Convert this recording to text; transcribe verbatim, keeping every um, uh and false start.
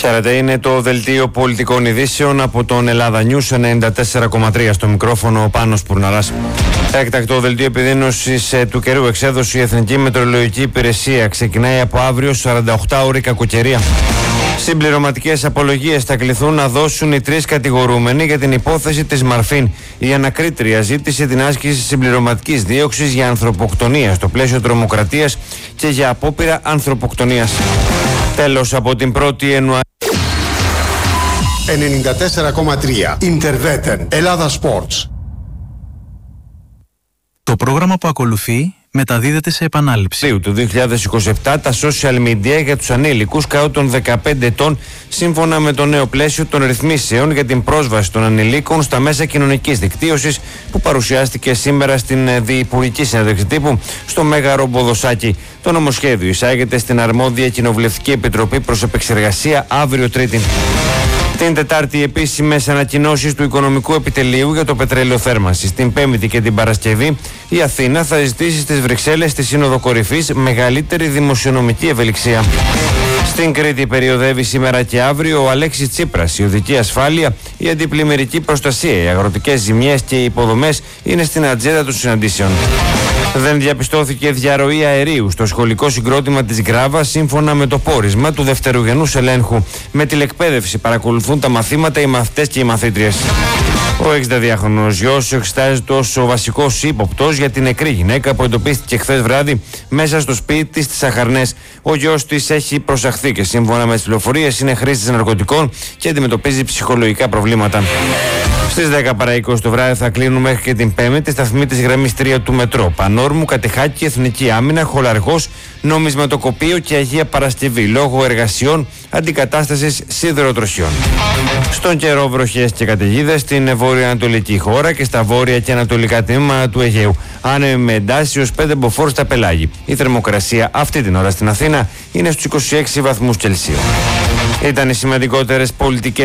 Χαίρετε, είναι το δελτίο πολιτικών ειδήσεων από τον Ελλάδα News ενενήντα τέσσερα κόμμα τρία. Στο μικρόφωνο ο Πάνος Πουρναράς. Έκτακτο δελτίο επιδείνωσης ε, του καιρού εξέδωσε η Εθνική Μετεωρολογική Υπηρεσία. Ξεκινάει από αύριο σαράντα οκτώ ώρη κακοκαιρία. Συμπληρωματικές απολογίες θα κληθούν να δώσουν οι τρεις κατηγορούμενοι για την υπόθεση της Μαρφίν. Η ανακρίτρια ζήτησε την άσκηση συμπληρωματικής δίωξης για ανθρωποκτονία στο πλαίσιο τρομοκρατίας και για απόπειρα ανθρωποκτονίας. Τέλος, από την πρώτη Ιανουαρίου. ενενήντα τέσσερα κόμμα τρία Ιντερβέτεν Ελλάδα Sports. Το πρόγραμμα που ακολουθεί μεταδίδεται σε επανάληψη. Του δύο χιλιάδες είκοσι επτά τα social media για τους ανήλικους κάτω των δεκαπέντε ετών, σύμφωνα με το νέο πλαίσιο των ρυθμίσεων για την πρόσβαση των ανηλίκων στα μέσα κοινωνικής δικτύωσης που παρουσιάστηκε σήμερα στην Διυπουργική Συνέντευξη Τύπου στο Μέγαρο Μποδοσάκι. Το νομοσχέδιο εισάγεται στην αρμόδια Κοινοβουλευτική Επιτροπή προς επεξεργασία αύριο Τρίτη. Την Τετάρτη, οι επίσημες ανακοινώσεις του Οικονομικού Επιτελείου για το πετρέλαιο θέρμανσης. Την Πέμπτη και την Παρασκευή, η Αθήνα θα ζητήσει στις Βρυξέλλες στη Σύνοδο Κορυφής μεγαλύτερη δημοσιονομική ευελιξία. Στην Κρήτη περιοδεύει σήμερα και αύριο ο Αλέξης Τσίπρας. Η οδική ασφάλεια, η αντιπλημμυρική προστασία, οι αγροτικές ζημιές και οι υποδομές είναι στην ατζέντα των συναντήσεων. Δεν διαπιστώθηκε διαρροή αερίου στο σχολικό συγκρότημα της Γκράβας σύμφωνα με το πόρισμα του δευτερογενούς ελέγχου. Με τηλεκπαίδευση παρακολουθούν τα μαθήματα οι μαθητές και οι μαθήτριες. Ο εξηνταδυάχρονος γιος εξετάζεται ως ο βασικός ύποπτος για την νεκρή γυναίκα που εντοπίστηκε χθες βράδυ μέσα στο σπίτι της στις Αχαρνές. Ο γιος της έχει προσαχθεί και σύμφωνα με τις πληροφορίες είναι χρήστης ναρκωτικών και αντιμετωπίζει ψυχολογικά προβλήματα. Στις δέκα παρά είκοσι το βράδυ θα κλείνουν μέχρι και την Πέμπτη τη σταθμή της γραμμής τρία του μετρό. Πανόρμου, Κατεχάκη, Εθνική Άμυνα, Χολαργός, Νομισματοκοπείο και Αγία Παρασκευή λόγω εργασιών αντικατάστασης σιδηροτροχιών. Στον καιρό, βροχές και καταιγίδες στην βορειοανατολική χώρα και στα βόρεια και ανατολικά τμήματα του Αιγαίου. Άνεμοι με εντάσεις έως πέντε μποφόρ στα πελάγη. Η θερμοκρασία αυτή την ώρα στην Αθήνα είναι στους είκοσι έξι βαθμούς Κελσίου. Ήταν οι σημαντικότερες πολιτικές